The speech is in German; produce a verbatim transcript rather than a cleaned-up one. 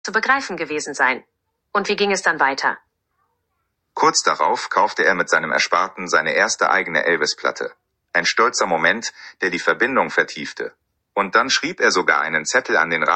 zu begreifen gewesen sein. Und wie ging es dann weiter? Kurz darauf kaufte er mit seinem Ersparten seine erste eigene Elvis-Platte. Ein stolzer Moment, der die Verbindung vertiefte. Und dann schrieb er sogar einen Zettel an den